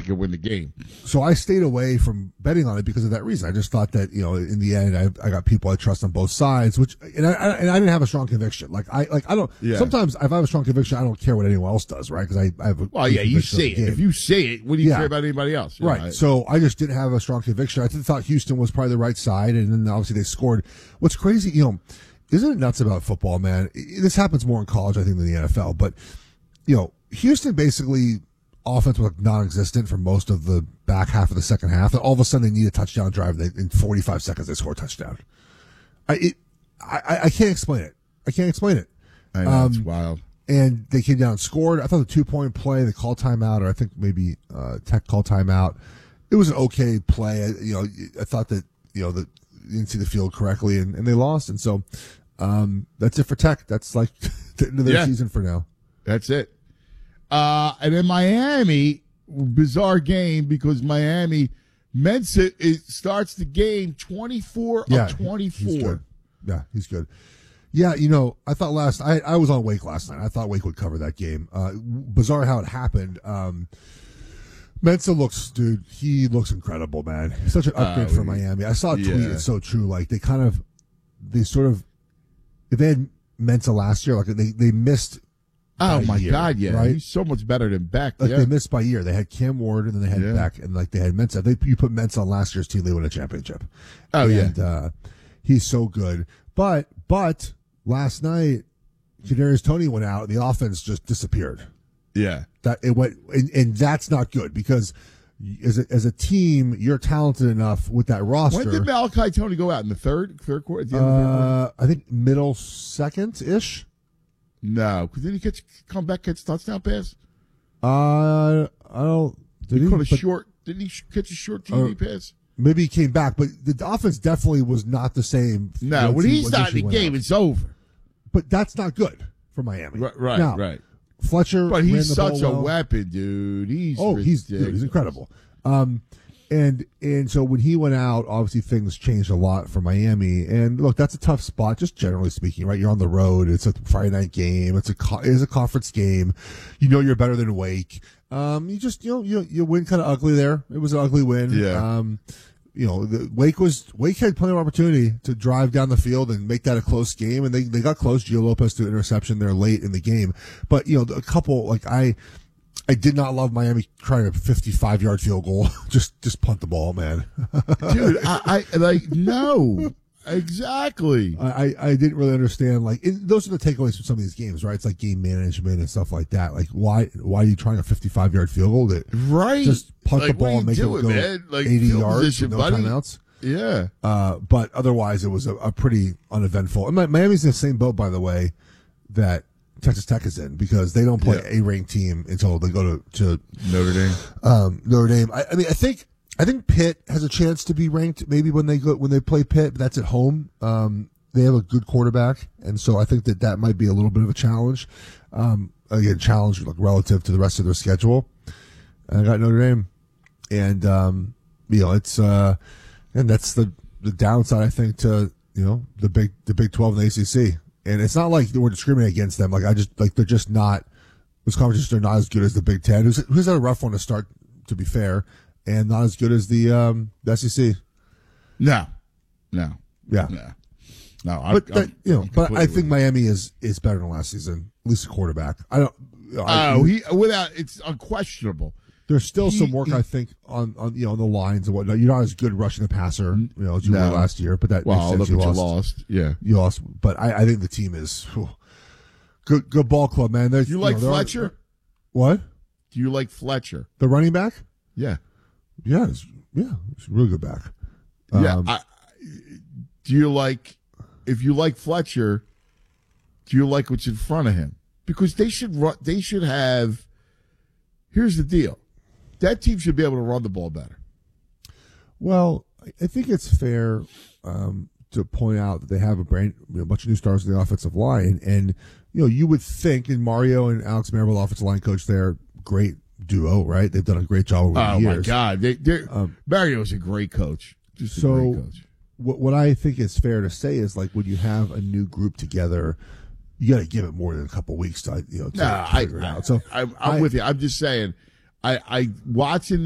could win the game. So I stayed away from betting on it because of that reason. I just thought that, in the end, I got people I trust on both sides, and I didn't have a strong conviction. I don't. Yeah. Sometimes if I have a strong conviction, I don't care what anyone else does, right? Because I have. You say it. If you say it, what do you care about anybody else? Right. So I just didn't have a strong conviction. I thought Houston was probably the right side, and then obviously they scored. What's crazy, isn't it nuts about football, man? This happens more in college, I think, than the NFL. But Houston basically. Offense was non-existent for most of the back half of the second half, and all of a sudden they need a touchdown drive. In 45 seconds, they score a touchdown. I can't explain it. I know, it's wild. And they came down and scored. I thought the 2-point play, they called timeout, or I think maybe Tech called timeout. It was an okay play. I thought that they didn't see the field correctly, and they lost. And so that's it for Tech. That's like the end of their season for now. That's it. And in Miami, bizarre game because Miami, Mensah starts the game 24 of 24. He's good. Yeah, he's good. Yeah, I thought I was on Wake last night. I thought Wake would cover that game. Bizarre how it happened. Mensah he looks incredible, man. He's such an upgrade for Miami. I saw a tweet. It's so true. Like if they had Mensah last year, like they missed. Oh my God! Yeah, right? He's so much better than Beck. They missed by a year. They had Cam Ward and then they had Beck, and they had Mensah. You put Mensah on last year's team, they win a championship. He's so good. But last night, Kadarius Toney went out, and the offense just disappeared. Yeah, that it went, and that's not good because as a team, you're talented enough with that roster. When did Malachi Toney go out in the third quarter? At the end of the third quarter? I think middle second ish. No, because didn't he come back, catch a touchdown pass? I don't. Didn't he catch a short TD pass? Maybe he came back, but the offense definitely was not the same. No, when he's not in the game, it's over. But that's not good for Miami. Right. Fletcher, but he's such a weapon, dude. He's incredible. And so when he went out, obviously things changed a lot for Miami. And look, that's a tough spot, just generally speaking, right? You're on the road. It's a Friday night game. It's a conference game. You're better than Wake. You win kind of ugly there. It was an ugly win. Yeah. Wake had plenty of opportunity to drive down the field and make that a close game, and they got close. Gio Lopez threw an interception there late in the game, but a couple I did not love Miami trying a 55-yard field goal. just punt the ball, man. Dude, I no. Exactly. I didn't really understand. Those are the takeaways from some of these games, right? It's like game management and stuff like that. Like, why are you trying a 55-yard field goal? Right. Just punt the ball and make it go 80 yards with no timeouts. Yeah. But otherwise, it was a pretty uneventful. And Miami's in the same boat, by the way, that Texas Tech is in because they don't play a ranked team until they go to Notre Dame. Notre Dame. I think Pitt has a chance to be ranked maybe when they play Pitt, but that's at home. They have a good quarterback, and so I think that might be a little bit of a challenge. Challenge relative to the rest of their schedule. I got Notre Dame, and it's and that's the downside I think to the Big 12 and the ACC. And it's not like we're discriminating against them. They're just not. Those conferences are not as good as the Big Ten. Who's had a rough one to start, to be fair, and not as good as the SEC. No. Yeah. No. But I think Miami is better than last season. At least a quarterback. It's unquestionable. There's still some work, I think, on the lines and whatnot. You're not as good rushing the passer, as you were last year. But that makes sense. You lost. Yeah, you lost. But I think the team is good ball club, man. Do you like Fletcher? What? Do you like Fletcher, the running back? Yeah, he's a really good back. Do you like? If you like Fletcher, do you like what's in front of him? Because they should run. They should have. Here's the deal. That team should be able to run the ball better. Well, I think it's fair to point out that they have a bunch of new stars in the offensive line, and you would think, and Mario and Alex Marable, offensive line coach, there, great duo, right? They've done a great job over the years. Oh my God, Mario's a great coach. Just a great coach. What I think is fair to say is when you have a new group together, you got to give it more than a couple weeks to figure it out. So I'm with you. I'm just saying, I watching